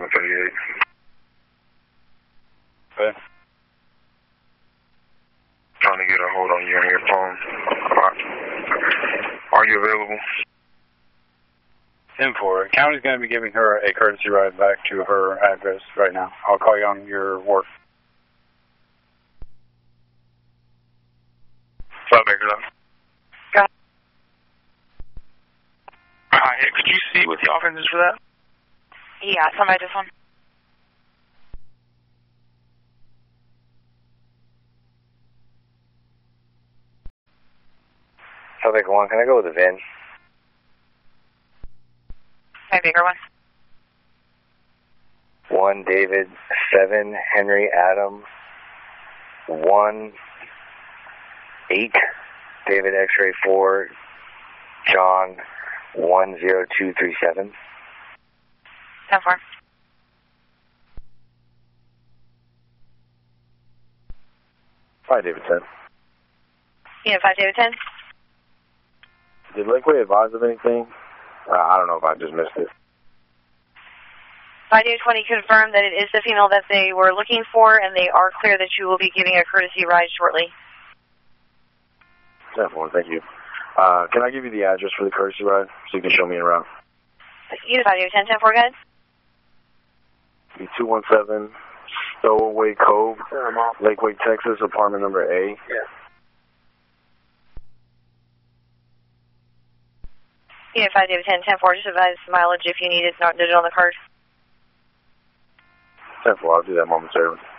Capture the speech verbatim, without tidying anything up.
one thirty-eight. Okay. Trying to get a hold on you on your phone. Are you available? ten four. County's going to be giving her a courtesy ride back to her address right now. I'll call you on your work. Five Baker Left. Go ahead. Hi, hey, could you see what the offense is for that? Yeah, somebody this one. Five Baker One, can I go with the V I N? Five Baker One. One David, seven Henry Adam, one eight David X-ray four John one zero two three seven. ten four. Five David ten. Yeah, five David ten. Did Lakeway advise of anything? Uh, I don't know if I just missed it. five David twenty confirmed that it is the female that they were looking for, and they are clear that you will be giving a courtesy ride shortly. ten four, thank you. Uh, can I give you the address for the courtesy ride so you can show me around? You five David ten, ten four, go ahead. two one seven Stowaway Cove, Lakeway, Texas, apartment number A. Yeah. Yeah, five David ten, ten four, just advise mileage if you need it, not digital on the card. ten four, I'll do that momentarily.